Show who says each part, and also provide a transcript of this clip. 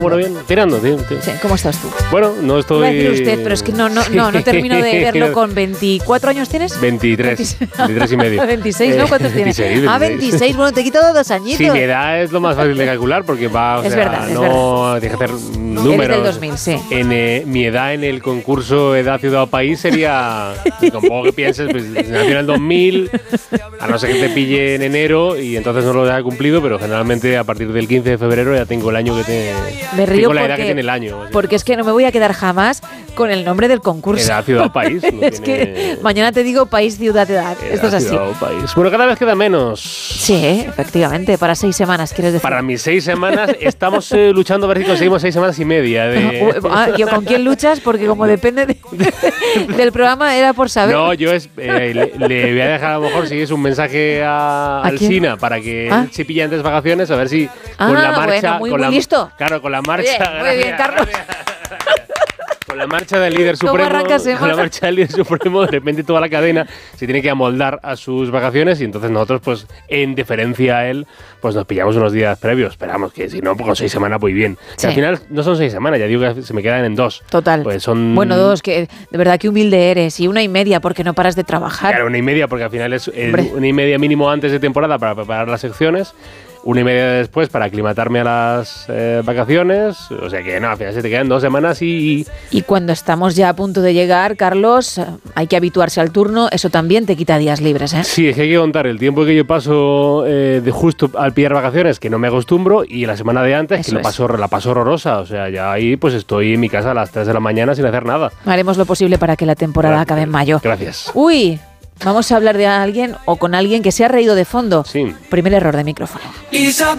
Speaker 1: Bueno, bien, tirando, tío.
Speaker 2: Sí, ¿cómo estás tú?
Speaker 1: Bueno, no estoy...
Speaker 2: Iba a decir usted, pero es que no termino de verlo con 24 años, ¿tienes?
Speaker 1: 23 y medio.
Speaker 2: 26, ¿no? ¿Cuántos tienes?
Speaker 1: 26.
Speaker 2: Bueno, te he quitado 2 añitos.
Speaker 1: Sí, mi edad es lo más fácil de calcular porque va,
Speaker 2: es verdad.
Speaker 1: Tienes que hacer números.
Speaker 2: Eres del 2000, sí.
Speaker 1: Mi edad en el concurso Edad, Ciudad o País sería, tampoco que pienses, pues nació en el 2000, a no ser que te pille en enero y entonces no lo haya cumplido, pero generalmente a partir del 15 de febrero ya tengo el año que te...
Speaker 2: Me río
Speaker 1: tengo la edad que tiene el año.
Speaker 2: Porque es que no me voy a quedar jamás con el nombre del concurso.
Speaker 1: Edad, Ciudad o País. No
Speaker 2: es que mañana te digo país, ciudad, edad. Esto es así.
Speaker 1: Ciudad o País. Bueno, cada vez queda menos.
Speaker 2: Sí, efectivamente. Para 6 semanas, ¿quieres decir?
Speaker 1: Para mis 6 semanas estamos luchando a ver si conseguimos 6 semanas y media.
Speaker 2: ¿Con quién luchas? Porque como depende del programa, era por saber.
Speaker 1: No, yo le voy a dejar a lo mejor si es un mensaje al Sina para que él se pille antes vacaciones, a ver si con la marcha...
Speaker 2: Bueno, muy listo.
Speaker 1: Claro, con la marcha...
Speaker 2: Muy bien, Carlos.
Speaker 1: Con la marcha del líder supremo, de repente toda la cadena se tiene que amoldar a sus vacaciones y entonces nosotros, pues, en deferencia a él, pues nos pillamos unos días previos. Esperamos que si no, pues con 6 semanas voy bien. Sí. Al final no son 6 semanas, ya digo que se me quedan en 2.
Speaker 2: Total.
Speaker 1: Pues son...
Speaker 2: Bueno, 2, que de verdad que humilde eres. Y 1,5 porque no paras de trabajar.
Speaker 1: Claro, 1,5 porque al final es 1,5 mínimo antes de temporada para preparar las secciones. 1,5 después para aclimatarme a las vacaciones. O sea que no, al final se te quedan 2 semanas y
Speaker 2: cuando estamos ya a punto de llegar, Carlos, hay que habituarse al turno. Eso también te quita días libres, ¿eh?
Speaker 1: Sí, es que hay que contar el tiempo que yo paso de justo al pillar vacaciones, que no me acostumbro, y la semana de antes, eso que la paso horrorosa. O sea, ya ahí pues estoy en mi casa a las 3 de la mañana sin hacer nada.
Speaker 2: Haremos lo posible para que la temporada acabe en mayo.
Speaker 1: Gracias.
Speaker 2: Uy, vamos a hablar de alguien o con alguien que se ha reído de fondo.
Speaker 1: Sí.
Speaker 2: Primer error de micrófono.
Speaker 3: Isabel.